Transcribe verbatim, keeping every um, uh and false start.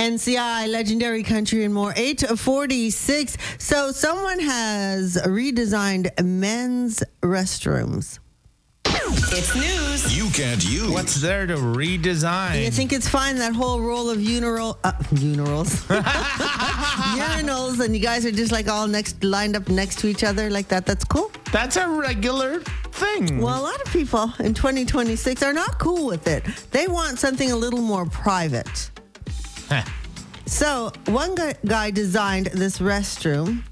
N C I, Legendary Country and more. eight forty-six. So someone has redesigned men's restrooms. It's news you can't use. What's there to redesign? You think it's fine, that whole roll of urinal, uh, urinals, urinals, and you guys are just like all next, lined up next to each other like that? That's cool. That's a regular thing. Well, a lot of people in twenty twenty-six are not cool with it. They want something a little more private. Huh. So one guy, guy designed this restroom